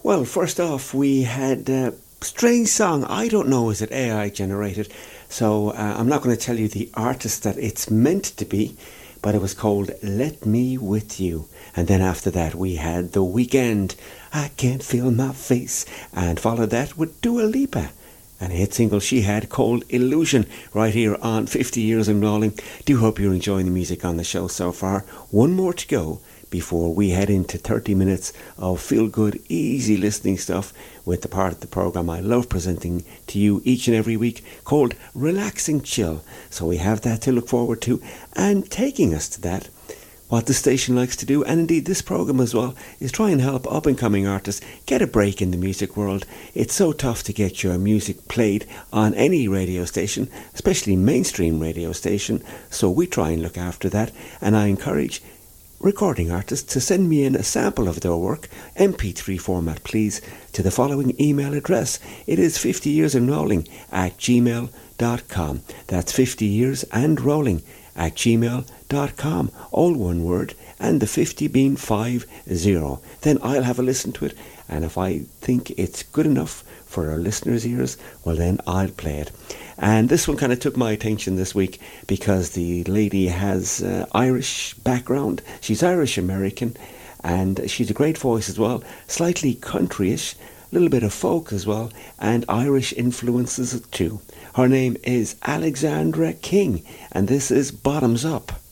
Well, first off, we had a strange song. I don't know, is it AI generated? So I'm not going to tell you the artist that it's meant to be, but it was called Let Me With You. And then after that, we had The Weeknd, I Can't Feel My Face, and followed that with Dua Lipa. And a hit single she had called Illusion, right here on 50 Years in Rolling. Do hope you're enjoying the music on the show so far. One more to go before we head into 30 minutes of feel-good, easy listening stuff with the part of the programme I love presenting to you each and every week called Relaxing Chill. So we have that to look forward to, and taking us to that, what the station likes to do, and indeed this programme as well, is try and help up-and-coming artists get a break in the music world. It's so tough to get your music played on any radio station, especially mainstream radio station, so we try and look after that, and I encourage recording artists to send me in a sample of their work, MP3 format please, to the following email address. It is 50yearsandrolling@gmail.com. That's 50yearsandrolling@gmail.com, all one word, and the 50 being 50. Then I'll have a listen to it, and if I think it's good enough for our listeners' ears, well then I'll play it. And this one kind of took my attention this week because the lady has Irish background. She's Irish-American, and she's a great voice as well, slightly countryish, a little bit of folk as well, and Irish influences too. Her name is Alexandra King, and this is Bottoms Up.